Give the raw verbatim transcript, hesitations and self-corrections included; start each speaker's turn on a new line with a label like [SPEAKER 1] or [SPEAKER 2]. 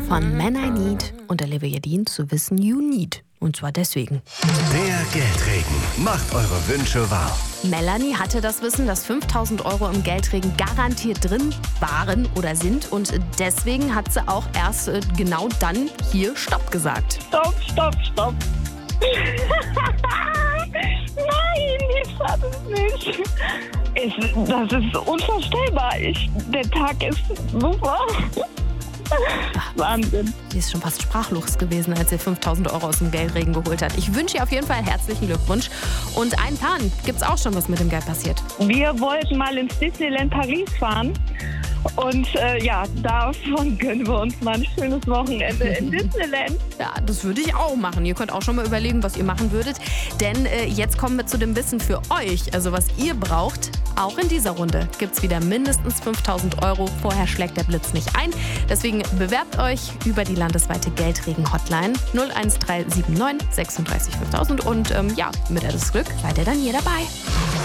[SPEAKER 1] von Man I Need und Olivia Dean zu wissen You Need. Und zwar deswegen.
[SPEAKER 2] Der Geldregen macht eure Wünsche wahr.
[SPEAKER 1] Melanie hatte das Wissen, dass fünftausend Euro im Geldregen garantiert drin waren oder sind. Und deswegen hat sie auch erst äh, genau dann hier Stopp gesagt.
[SPEAKER 3] Stopp, stopp, stopp. Nein, ich sag es nicht. Ich, das ist unvorstellbar. Ich, der Tag ist super. Wahnsinn.
[SPEAKER 1] Sie ist schon fast sprachlos gewesen, als sie fünftausend Euro aus dem Geldregen geholt hat. Ich wünsche ihr auf jeden Fall herzlichen Glückwunsch. Und einen Plan gibt's auch schon, was mit dem Geld passiert.
[SPEAKER 3] Wir wollten mal ins Disneyland Paris fahren. Und äh, ja, davon gönnen wir uns mal ein schönes Wochenende in Disneyland.
[SPEAKER 1] Ja, das würde ich auch machen. Ihr könnt auch schon mal überlegen, was ihr machen würdet. Denn äh, jetzt kommen wir zu dem Wissen für euch, also was ihr braucht. Auch in dieser Runde gibt es wieder mindestens fünftausend Euro. Vorher schlägt der Blitz nicht ein. Deswegen bewerbt euch über die landesweite Geldregen-Hotline null eins drei sieben neun sechsunddreißig fünftausend. Und ähm, ja, mit etwas Glück seid ihr dann hier dabei.